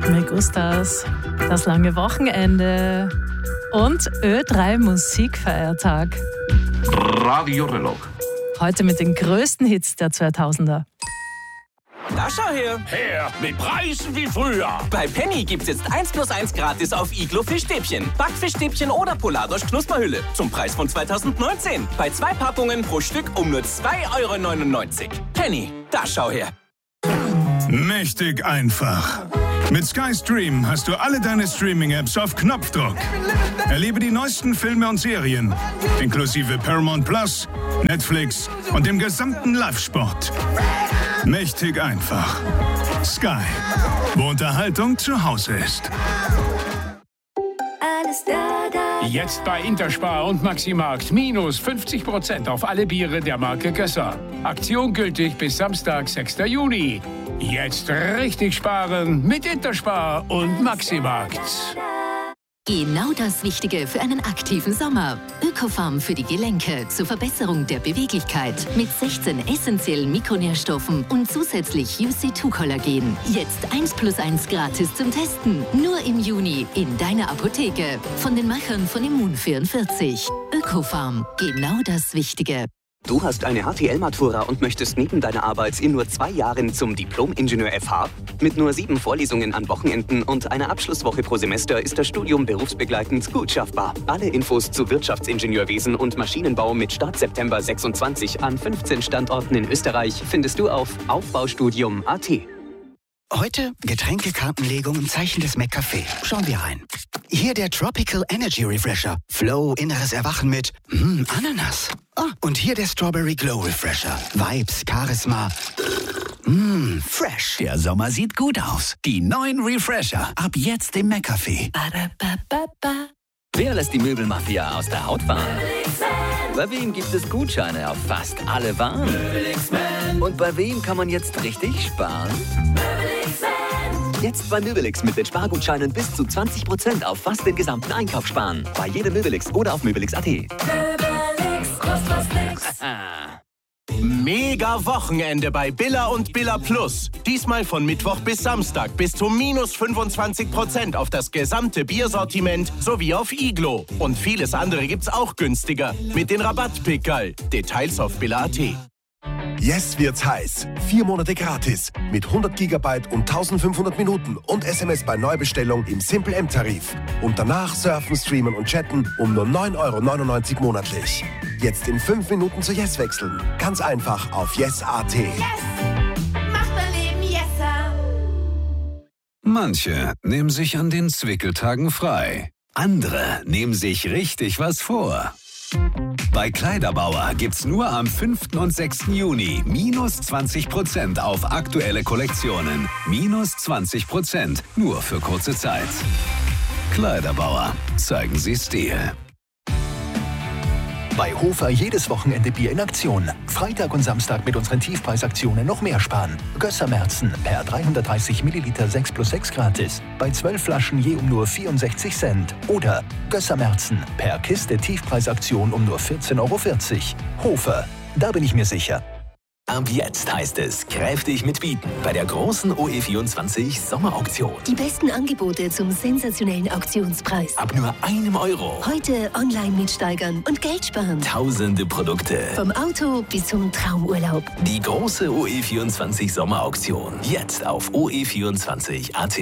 Me gustas. Das lange Wochenende und Ö3 Musikfeiertag. Radio Relog. Heute mit den größten Hits der 2000er. Da schau her! Her, mit Preisen wie früher. Bei Penny gibt's jetzt 1+1 gratis auf Iglo Fischstäbchen, Backfischstäbchen oder Polardosch Knusperhülle. Zum Preis von 2019. Bei 2 Packungen pro Stück um nur 2,99 €. Penny, da schau her! Mächtig einfach. Mit Sky Stream hast du alle deine Streaming-Apps auf Knopfdruck. Erlebe die neuesten Filme und Serien, inklusive Paramount Plus, Netflix und dem gesamten Live-Sport. Mächtig einfach. Sky, wo Unterhaltung zu Hause ist. Jetzt bei Interspar und Maximarkt minus 50% auf alle Biere der Marke Gösser. Aktion gültig bis Samstag, 6. Juni. Jetzt richtig sparen mit Interspar und Maximarkt. Genau das Wichtige für einen aktiven Sommer. Ökofarm für die Gelenke zur Verbesserung der Beweglichkeit mit 16 essentiellen Mikronährstoffen und zusätzlich UC2-Kollagen. Jetzt 1+1 gratis zum Testen. Nur im Juni in deiner Apotheke. Von den Machern von Immun44. Ökofarm. Genau das Wichtige. Du hast eine HTL-Matura und möchtest neben deiner Arbeit in nur 2 Jahren zum Diplom-Ingenieur FH? Mit nur 7 Vorlesungen an Wochenenden und einer Abschlusswoche pro Semester ist das Studium berufsbegleitend gut schaffbar. Alle Infos zu Wirtschaftsingenieurwesen und Maschinenbau mit Start September 26 an 15 Standorten in Österreich findest du auf aufbaustudium.at. Heute Getränkekartenlegung im Zeichen des McCafé. Schauen wir rein. Hier der Tropical Energy Refresher. Flow, inneres Erwachen mit Ananas. Und hier der Strawberry Glow Refresher. Vibes, Charisma. Fresh. Der Sommer sieht gut aus. Die neuen Refresher. Ab jetzt im McCafé. Wer lässt die Möbelmafia aus der Haut fahren? Bei wem gibt es Gutscheine auf fast alle Waren? Und bei wem kann man jetzt richtig sparen? Jetzt bei Möbelix mit den Spargutscheinen bis zu 20% auf fast den gesamten Einkauf sparen. Bei jedem Möbelix oder auf Möbelix.at. Möbelix, kostet was nix. Mega Wochenende bei Billa und Billa Plus. Diesmal von Mittwoch bis Samstag bis zu minus 25% auf das gesamte Biersortiment sowie auf Iglo. Und vieles andere gibt's auch günstiger mit den Rabattpickerl. Details auf Billa.at. Yes wird's heiß. 4 Monate gratis mit 100 GB und 1500 Minuten und SMS bei Neubestellung im Simple M-Tarif. Und danach surfen, streamen und chatten um nur 9,99 € monatlich. Jetzt in 5 Minuten zu Yes wechseln. Ganz einfach auf yes.at. Yes! Macht mein Leben yesser! Manche nehmen sich an den Zwickeltagen frei. Andere nehmen sich richtig was vor. Bei Kleiderbauer gibt's nur am 5. und 6. Juni minus 20% auf aktuelle Kollektionen. Minus 20%, nur für kurze Zeit. Kleiderbauer, zeigen Sie Stil. Bei Hofer jedes Wochenende Bier in Aktion. Freitag und Samstag mit unseren Tiefpreisaktionen noch mehr sparen. Gösser-Märzen per 330 Milliliter 6+6 gratis. Bei 12 Flaschen je um nur 64 Cent. Oder Gösser-Märzen per Kiste Tiefpreisaktion um nur 14,40 €. Hofer, da bin ich mir sicher. Ab jetzt heißt es kräftig mitbieten bei der großen OE24 Sommerauktion. Die besten Angebote zum sensationellen Auktionspreis. Ab nur €1. Heute online mitsteigern und Geld sparen. Tausende Produkte. Vom Auto bis zum Traumurlaub. Die große OE24 Sommerauktion. Jetzt auf OE24.at.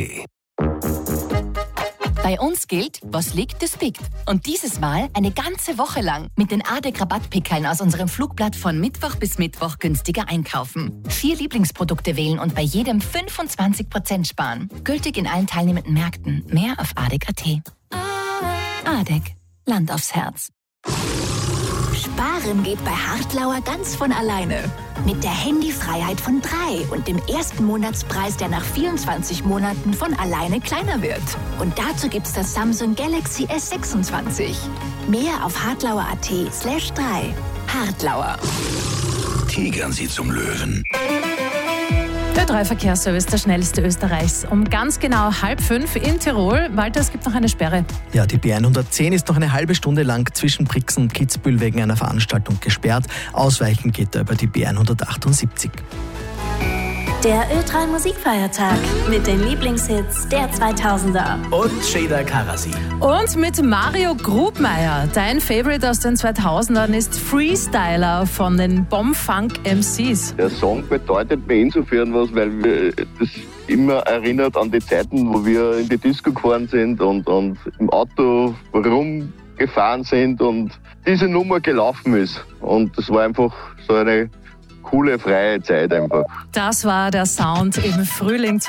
Bei uns gilt, was liegt, das biegt. Und dieses Mal eine ganze Woche lang mit den ADEC-Rabattpickeln aus unserem Flugblatt von Mittwoch bis Mittwoch günstiger einkaufen. 4 Lieblingsprodukte wählen und bei jedem 25% sparen. Gültig in allen teilnehmenden Märkten. Mehr auf ADEC.at. ADEC. Land aufs Herz. Sparen geht bei Hartlauer ganz von alleine. Mit der Handyfreiheit von 3 und dem ersten Monatspreis, der nach 24 Monaten von alleine kleiner wird. Und dazu gibt's das Samsung Galaxy S26. Mehr auf hartlauer.at/3. Hartlauer. Tigern Sie zum Löwen. Der Ö3-Verkehrsservice, der schnellste Österreichs. Um ganz genau 4:30 in Tirol. Walter, es gibt noch eine Sperre. Ja, die B110 ist noch eine halbe Stunde lang zwischen Brixen und Kitzbühel wegen einer Veranstaltung gesperrt. Ausweichen geht da über die B178. Der Ö3 Musikfeiertag mit den Lieblingshits der 2000er. Und Sheda Karasi. Und mit Mario Grubmeier. Dein Favorite aus den 2000ern ist Freestyler von den Bomb-Funk MCs. Der Song bedeutet mir insofern was, weil das immer erinnert an die Zeiten, wo wir in die Disco gefahren sind und im Auto rumgefahren sind und diese Nummer gelaufen ist. Und das war einfach so eine coole, freie Zeit einfach. Das war der Sound im Frühling